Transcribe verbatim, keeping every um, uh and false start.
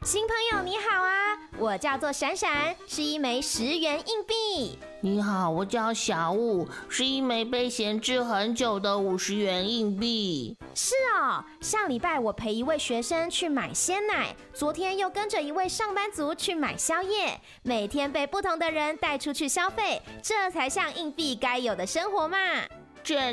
新朋友你好啊，我叫做闪闪，是一枚十元硬币。 你好，我叫小雾，是一枚被闲置很久的五十元硬币。 是哦，上礼拜我陪一位学生去买鲜奶，昨天又跟着一位上班族去买宵夜，每天被不同的人带出去消费，这才像硬币该有的生活嘛。 这